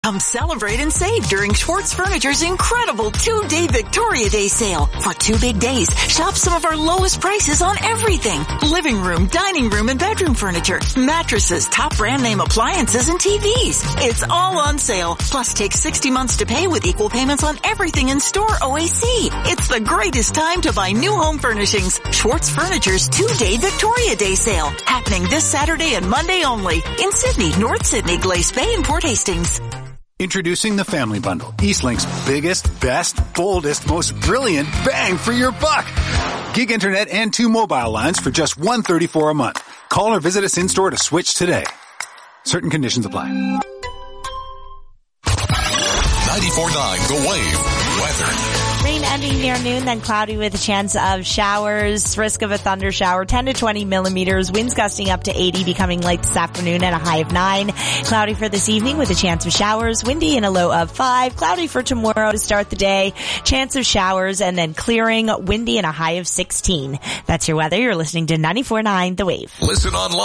Come celebrate and save during Schwartz Furniture's incredible 2-day Victoria Day sale. For 2 big days, shop some of our lowest prices on everything. Living room, dining room, and bedroom furniture, mattresses, top brand name appliances, and TVs. It's all on sale. Plus, take 60 months to pay with equal payments on everything in store OAC. It's the greatest time to buy new home furnishings. Schwartz Furniture's 2-day Victoria Day sale. Happening this Saturday and Monday only. In Sydney, North Sydney, Glace Bay, and Port Hastings. Introducing the Family Bundle, Eastlink's biggest, best, boldest, most brilliant bang for your buck. Gig internet and 2 mobile lines for just $134 a month. Call or visit us in-store to switch today. Certain conditions apply. 94.9 The Wave. Weather. Rain ending near noon, then cloudy with a chance of showers. Risk of a thunder shower, 10 to 20 millimeters. Winds gusting up to 80, becoming light this afternoon at a high of 9. Cloudy for this evening with a chance of showers. Windy and a low of 5. Cloudy for tomorrow to start the day. Chance of showers and then clearing. Windy and a high of 16. That's your weather. You're listening to 94.9 The Wave. Listen online.